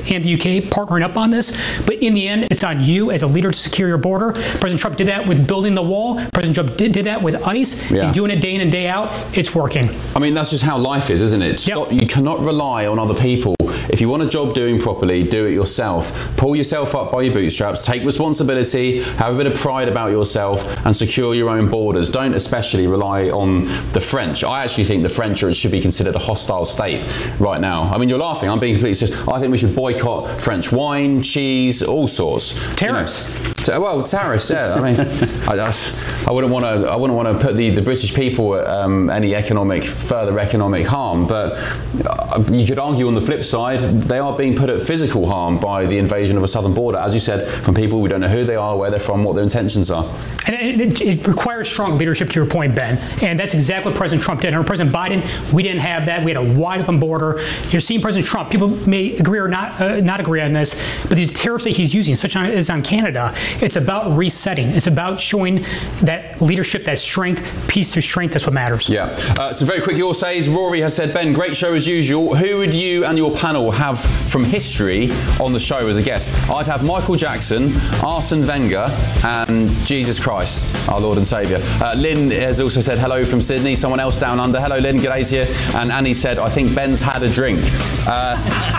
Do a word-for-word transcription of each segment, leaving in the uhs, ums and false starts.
and the U K partnering up on this, but in the end, it's on you as a leader to secure your border. President Trump did that with building the wall. President Trump did, did that with ICE. Yeah. He's doing it day in and day out. It's working. I mean, that's just how life is, isn't it? Yep. Stop, you cannot rely on other people. If you want a job doing properly, do it yourself. Pull yourself up by your bootstraps, take responsibility, have a bit of pride about yourself, and secure your own borders. Don't especially rely on the French. I actually think the French are, should be considered a hostile state right now. I mean, you're laughing. I'm being completely serious. I think we should boycott French wine, cheese, all sorts. Tariffs. You know. Well, tariffs. Yeah. I mean, I, I, I wouldn't want to. I wouldn't want to put the, the British people at um, any economic further economic harm. But uh, you could argue on the flip side, they are being put at physical harm by the invasion of a southern border, as you said, from people we don't know who they are, where they're from, what their intentions are. And it, it requires strong leadership, to your point, Ben. And that's exactly what President Trump did. Under President Biden, we didn't have that. We had a wide open border. You're seeing President Trump. People may agree or not uh, not agree on this, but these tariffs that he's using, such as on Canada, it's about resetting. It's about showing that leadership, that strength, peace through strength. That's what matters. Yeah. Uh, so very quick, your says, Rory has said, Ben, great show as usual. Who would you and your panel have from history on the show as a guest? I'd have Michael Jackson, Arsene Wenger, and Jesus Christ, our Lord and Saviour. Uh, Lynn has also said hello from Sydney. Someone else down under. Hello, Lynn. Good day to you. And Annie said, I think Ben's had a drink. Uh,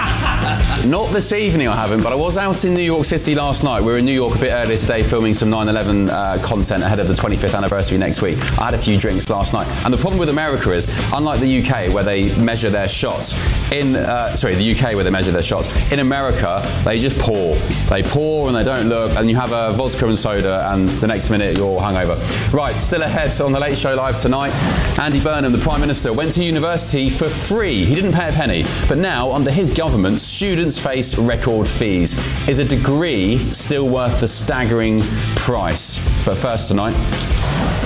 not this evening, I haven't, but I was out in New York City last night. We were in New York a bit earlier today filming some nine eleven uh, content ahead of the twenty-fifth anniversary next week. I had a few drinks last night. And the problem with America is, unlike the U K where they measure their shots, in, uh, sorry, the U K where they measure their shots, in America, they just pour. They pour and they don't look, and you have a vodka and soda, and the next minute you're hungover. Right, still ahead on The Late Show Live tonight. Andy Burnham, the Prime Minister, went to university for free. He didn't pay a penny. But now, under his government, students face record fees. Is a degree still worth the staggering price? But first tonight...